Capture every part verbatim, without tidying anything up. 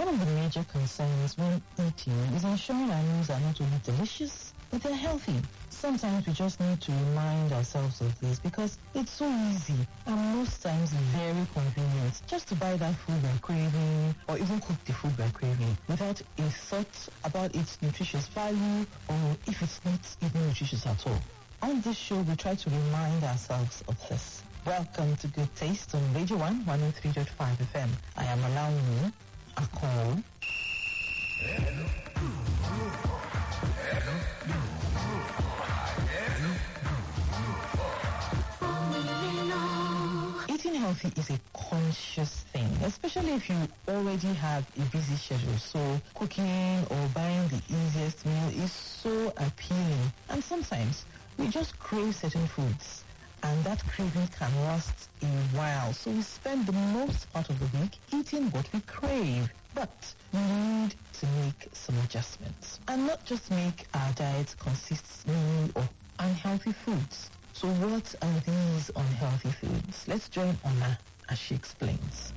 One of the major concerns when eating is ensuring our meals are not only delicious, but they're healthy. Sometimes we just need to remind ourselves of this because it's so easy and most times very convenient just to buy that food we're craving or even cook the food we're craving without a thought about its nutritious value or if it's not even nutritious at all. On this show, we try to remind ourselves of this. Welcome to Good Taste on Radio one, one oh three point five F M. I am allowing a call. Eating healthy is a conscious thing, especially if you already have a busy schedule. So cooking or buying the easiest meal is so appealing. And sometimes we just crave certain foods, and that craving can last a while. So we spend the most part of the week eating what we crave. But we need to make some adjustments and not just make our diet consist mainly of unhealthy foods. So what are these unhealthy foods? Let's join Ona as she explains.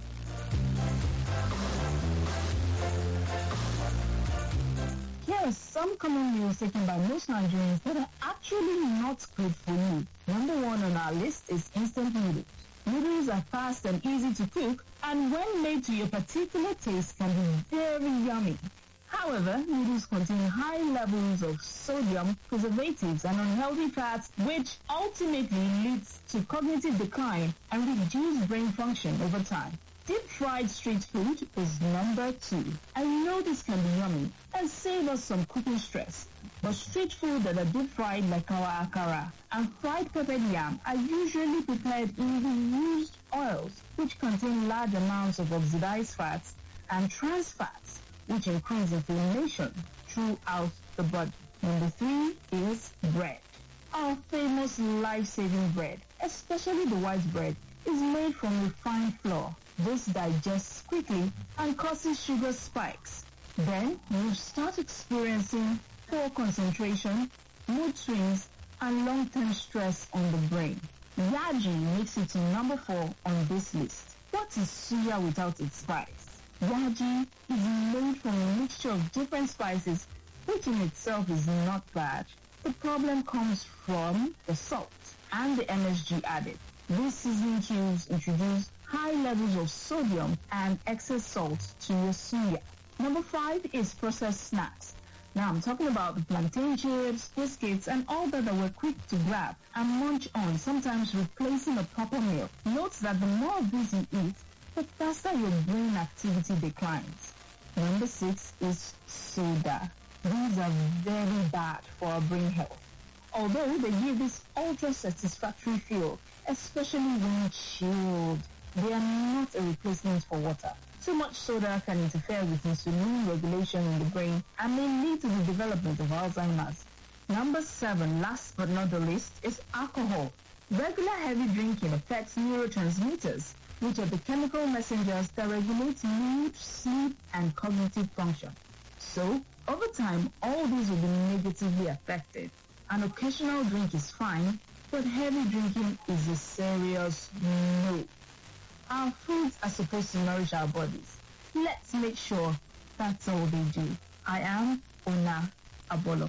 Here are some common meals taken by most Nigerians that are actually not good for you. Number one on our list is instant noodles. Noodles are fast and easy to cook, and when made to your particular taste can be very yummy. However, noodles contain high levels of sodium, preservatives, and unhealthy fats, which ultimately leads to cognitive decline and reduced brain function over time. Deep-fried street food is number two. I know this can be yummy and save us some cooking stress, but street food that are deep-fried like our akara and fried peppered yam are usually prepared in reused oils, which contain large amounts of oxidized fats and trans fats, which increase inflammation throughout the body. Number three is bread. Our famous life-saving bread, especially the white bread, is made from refined flour. This digests quickly and causes sugar spikes. Then you start experiencing poor concentration, mood swings, and long-term stress on the brain. Yaji makes it to number four on this list. What is suya without its spice? Yaji is made from a mixture of different spices, which in itself is not bad. The problem comes from the salt and the M S G added. These seasoning cubes introduce high levels of sodium and excess salt to your suya. Number five is processed snacks. Now I'm talking about the plantain chips, biscuits, and all that that were quick to grab and munch on, sometimes replacing a proper meal. Note that the more of these you eat, the faster your brain activity declines. Number six is soda. These are very bad for our brain health. Although they give this ultra-satisfactory feel, especially when chilled, they are not a replacement for water. Too much soda can interfere with insulin regulation in the brain and may lead to the development of Alzheimer's. Number seven, last but not the least, is alcohol. Regular heavy drinking affects neurotransmitters, which are the chemical messengers that regulate mood, sleep, and cognitive function. So, over time, all these will be negatively affected. An occasional drink is fine, but heavy drinking is a serious no. Our foods are supposed to nourish our bodies. Let's make sure that's all they do. I am Ona Abolo.